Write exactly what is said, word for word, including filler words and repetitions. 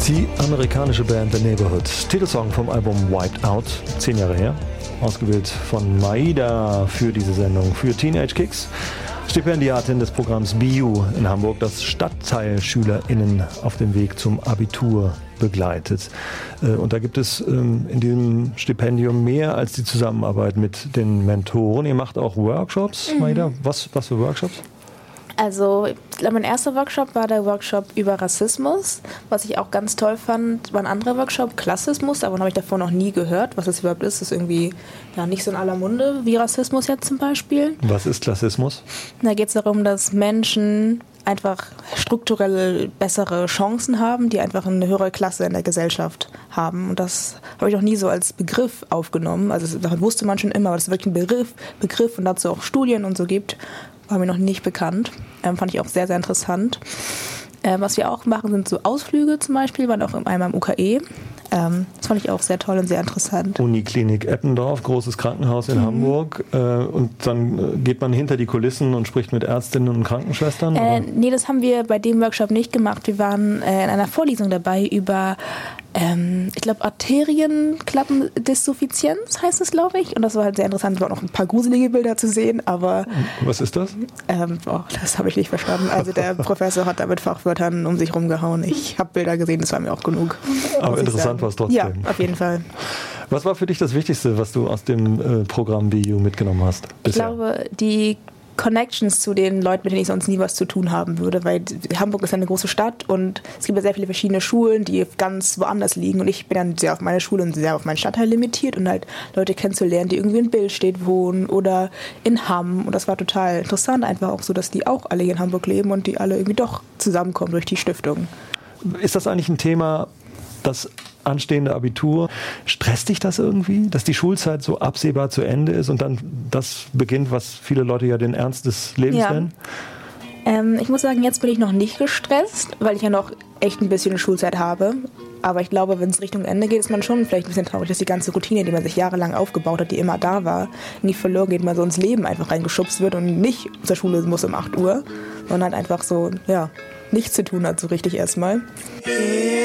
Die amerikanische Band The Neighborhood. Titelsong vom Album Wiped Out, zehn Jahre her. Ausgewählt von Maida für diese Sendung, für Teenage Kicks. Stipendiatin des Programms B U in Hamburg, das StadtteilschülerInnen auf dem Weg zum Abitur begleitet. Und da gibt es in diesem Stipendium mehr als die Zusammenarbeit mit den Mentoren. Ihr macht auch Workshops, mhm. Maida. Was, was für Workshops? Also, ich glaube, mein erster Workshop war der Workshop über Rassismus. Was ich auch ganz toll fand, war ein anderer Workshop, Klassismus. Davon habe ich davor noch nie gehört, was das überhaupt ist. Das ist irgendwie ja, nicht so in aller Munde wie Rassismus jetzt zum Beispiel. Was ist Klassismus? Da geht es darum, dass Menschen einfach strukturell bessere Chancen haben, die einfach eine höhere Klasse in der Gesellschaft haben. Und das habe ich noch nie so als Begriff aufgenommen. Also das wusste man schon immer, aber dass es wirklich einen Begriff, Begriff und dazu auch Studien und so gibt, war mir noch nicht bekannt. Ähm, fand ich auch sehr, sehr interessant. Äh, was wir auch machen, sind so Ausflüge zum Beispiel, waren auch einmal im U K E. Ähm, das fand ich auch sehr toll und sehr interessant. Uniklinik Eppendorf, großes Krankenhaus in mhm. Hamburg. Äh, und dann geht man hinter die Kulissen und spricht mit Ärztinnen und Krankenschwestern? Äh, nee, das haben wir bei dem Workshop nicht gemacht. Wir waren äh, in einer Vorlesung dabei über Ähm, ich glaube, Arterienklappendysuffizienz heißt es, glaube ich. Und das war halt sehr interessant. Es waren auch ein paar gruselige Bilder zu sehen, aber... Was ist das? Ähm, oh, das habe ich nicht verstanden. Also der Professor hat da mit Fachwörtern um sich rumgehauen. Ich habe Bilder gesehen, das war mir auch genug. Aber interessant war es trotzdem. Ja, auf jeden Fall. Was war für dich das Wichtigste, was du aus dem äh, Programm B U mitgenommen hast bisher? Ich glaube, die Connections zu den Leuten, mit denen ich sonst nie was zu tun haben würde, weil Hamburg ist eine große Stadt und es gibt ja sehr viele verschiedene Schulen, die ganz woanders liegen und ich bin dann sehr auf meine Schule und sehr auf meinen Stadtteil limitiert und halt Leute kennenzulernen, die irgendwie in Billstedt wohnen oder in Hamm und das war total interessant, einfach auch so, dass die auch alle hier in Hamburg leben und die alle irgendwie doch zusammenkommen durch die Stiftung. Ist das eigentlich ein Thema, das anstehende Abitur, stresst dich das irgendwie, dass die Schulzeit so absehbar zu Ende ist und dann das beginnt, was viele Leute ja den Ernst des Lebens ja. nennen? Ähm, ich muss sagen, jetzt bin ich noch nicht gestresst, weil ich ja noch echt ein bisschen Schulzeit habe. Aber ich glaube, wenn es Richtung Ende geht, ist man schon vielleicht ein bisschen traurig, dass die ganze Routine, die man sich jahrelang aufgebaut hat, die immer da war, nicht verloren geht, man so ins Leben einfach reingeschubst wird und nicht zur Schule muss um acht Uhr, sondern halt einfach so, ja, nichts zu tun hat so richtig erstmal.